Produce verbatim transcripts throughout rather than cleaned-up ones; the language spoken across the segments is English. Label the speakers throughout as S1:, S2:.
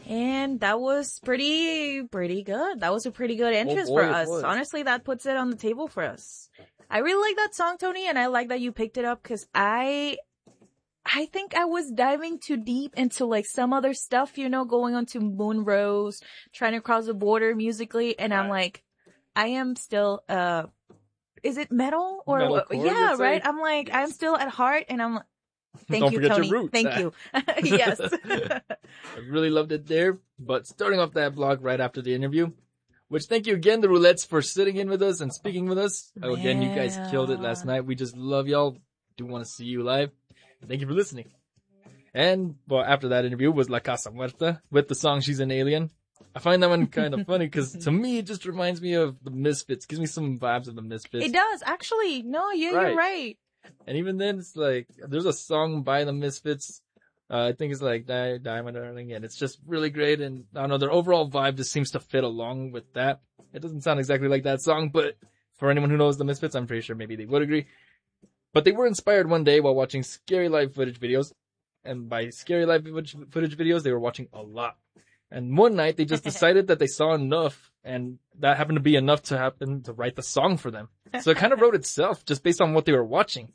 S1: And that was pretty, pretty good. That was a pretty good entrance
S2: boy,
S1: for
S2: it
S1: us.
S2: was.
S1: Honestly, that puts it on the table for us. I really like that song, Tony, and I like that you picked it up because I, I think I was diving too deep into like some other stuff, you know, going on to Moonrose, trying to cross the border musically, and I'm like, I am still, uh, is it metal or
S2: Metalcore,
S1: yeah,
S2: you'd say?
S1: right? I'm like, I'm still at heart, and I'm. Thank
S2: Don't
S1: you,
S2: forget
S1: Tony.
S2: your roots.
S1: Thank you. Yes.
S2: I really loved it there. But starting off that block right after the interview, which thank you again, the Roulettes, for sitting in with us and speaking with us. Oh, again, you guys killed it last night. We just love y'all. Do want to see you live. Thank you for listening. And, well, after that interview was La Casa Muerta with the song She's an Alien. I find that one kind of funny because to me, it just reminds me of the Misfits. Gives me some vibes of the Misfits.
S1: It does, actually. No, yeah,
S2: Right.
S1: you're right.
S2: And even then, it's like, there's a song by the Misfits. Uh, I think it's like, Die, Die, My Darling. And it's just really great. And I don't know, their overall vibe just seems to fit along with that. It doesn't sound exactly like that song, but for anyone who knows the Misfits, I'm pretty sure maybe they would agree. But they were inspired one day while watching scary live footage videos. And by scary live footage footage videos, they were watching a lot. And one night they just decided that they saw enough, and that happened to be enough to happen to write the song for them. So it kind of wrote itself just based on what they were watching.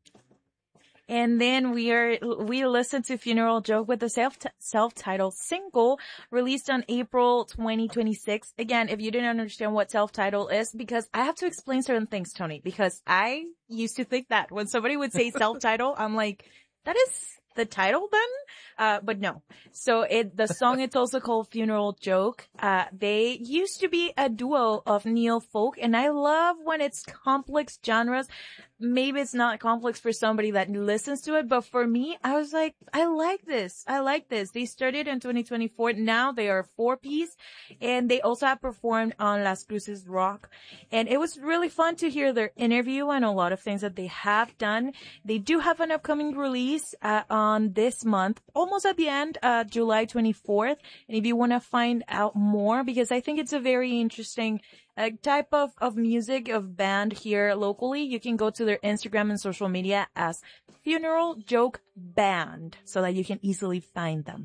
S1: And then we are, we listened to Funeral Joke with the self, self-titled single released on April twenty twenty-six. Again, if you didn't understand what self-title is, because I have to explain certain things, Tony, because I used to think that when somebody would say self-title, I'm like, that is the title then? Uh, but no. So it, the song, it's also called Funeral Joke. Uh, they used to be a duo of neo folk, and I love when it's complex genres. Maybe it's not complex for somebody that listens to it, but for me, I was like, I like this. I like this. They started in twenty twenty-four. Now they are a four piece, and they also have performed on Las Cruces Rock. And it was really fun to hear their interview and a lot of things that they have done. They do have an upcoming release, uh, on this month, almost at the end, uh, July twenty-fourth. And if you want to find out more, because I think it's a very interesting uh, type of, of music, of band here locally, you can go to their Instagram and social media as Funeral Joke Band so that you can easily find them.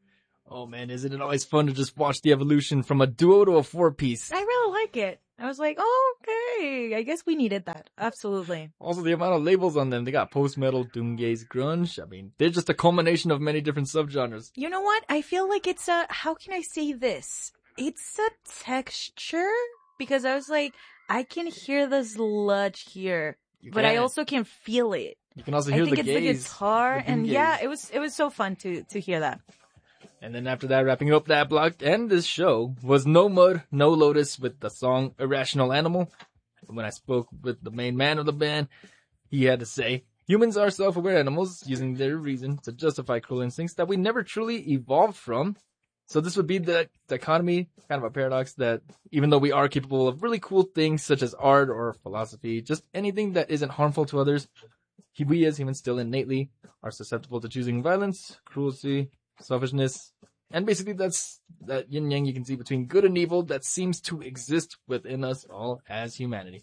S2: Oh man, isn't it always fun to just watch the evolution from a duo to a four piece?
S1: I really like it. I was like, oh, okay, I guess we needed that. Absolutely.
S2: Also, the amount of labels on them. They got post-metal, doomgaze, grunge. I mean, they're just a culmination of many different subgenres.
S1: You know what? I feel like it's a, how can I say this? It's a texture, because I was like, I can hear the sludge here,
S2: You
S1: but I
S2: can.
S1: also can feel it.
S2: You can also
S1: I
S2: hear
S1: think
S2: the
S1: it's
S2: gaze.
S1: the guitar,
S2: the
S1: and
S2: doomgaze.
S1: yeah, it was, it was so fun to, to hear that.
S2: And then after that, wrapping up that block and this show was No Mud, No Lotus with the song Irrational Animal. When I spoke with the main man of the band, he had to say, humans are self-aware animals using their reason to justify cruel instincts that we never truly evolved from. So this would be the dichotomy, kind of a paradox, that even though we are capable of really cool things such as art or philosophy, just anything that isn't harmful to others, we as humans still innately are susceptible to choosing violence, cruelty, selfishness, and basically that's that yin yang you can see between good and evil that seems to exist within us all as humanity.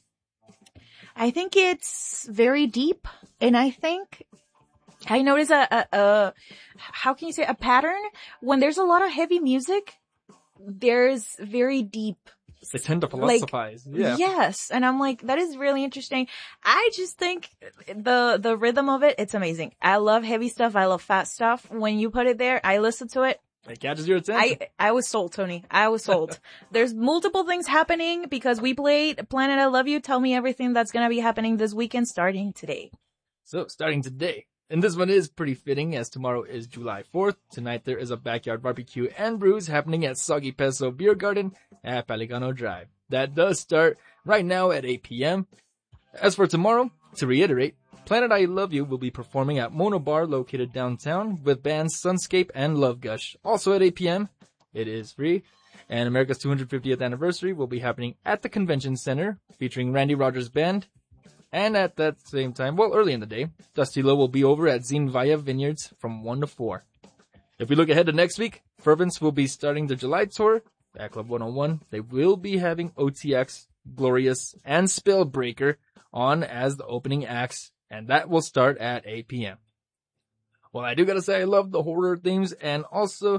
S1: I think it's very deep, and I think I notice a, a, a, how can you say, a pattern when there's a lot of heavy music. There's very deep.
S2: They tend to philosophize.
S1: Like,
S2: yeah.
S1: Yes. And I'm like, that is really interesting. I just think the, the rhythm of it, it's amazing. I love heavy stuff. I love fast stuff. When you put it there, I listen to it.
S2: It catches your attention.
S1: I, I was sold, Tony. I was sold. There's multiple things happening because we played Planet I Love You. Tell me everything that's going to be happening this weekend starting today.
S2: So, starting today. And this one is pretty fitting as tomorrow is July fourth. Tonight there is a backyard barbecue and brews happening at Soggy Peso Beer Garden at Pelicano Drive. That does start right now at eight p.m. As for tomorrow, to reiterate, Planet I Love You will be performing at Mono Bar located downtown with bands Sunscape and Love Gush. Also at eight p.m. It is free. And America's two hundred fiftieth anniversary will be happening at the Convention Center featuring Randy Rogers Band. And at that same time, well, early in the day, Dusty Lowe will be over at Zine Vaya Vineyards from one to four. If we look ahead to next week, Fervence will be starting their July tour at Club one oh one. They will be having O T X, Glorious, and Spellbreaker on as the opening acts, and that will start at eight p.m. Well, I do gotta say I love the horror themes, and also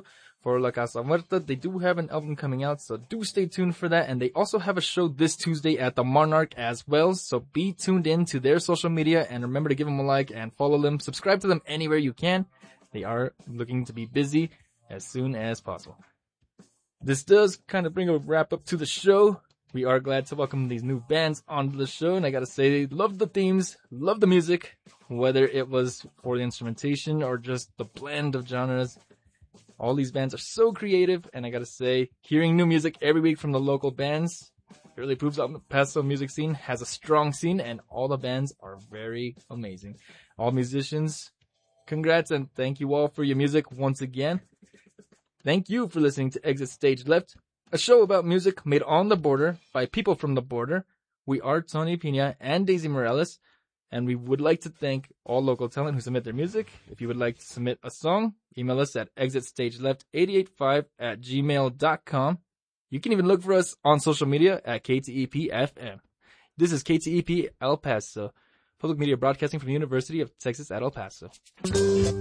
S2: for La Casa Muerta. They do have an album coming out, so do stay tuned for that. And they also have a show this Tuesday at the Monarch as well, so be tuned in to their social media and remember to give them a like and follow them. Subscribe to them anywhere you can. They are looking to be busy as soon as possible. This does kind of bring a wrap up to the show. We are glad to welcome these new bands onto the show, and I gotta say, love the themes, love the music, whether it was for the instrumentation or just the blend of genres. All these bands are so creative, and I gotta say, hearing new music every week from the local bands really proves that the Paso music scene has a strong scene, and all the bands are very amazing. All musicians, congrats, and thank you all for your music once again. Thank you for listening to Exit Stage Left, a show about music made on the border by people from the border. We are Tony Pina and Daisy Morales, and we would like to thank all local talent who submit their music. If you would like to submit a song, email us at exit stage left eight eight five at gmail dot com. You can even look for us on social media at K T E P F M. This is K T E P El Paso, public media broadcasting from the University of Texas at El Paso.